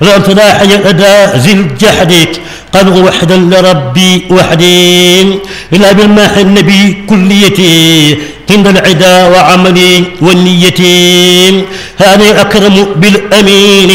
لم تلاحي الأداء ذي الجحد قد وحدا لربي وحدي إلا بالماح النبي كليتي عند العدا وعملي والنية هذا أكرم بالأمين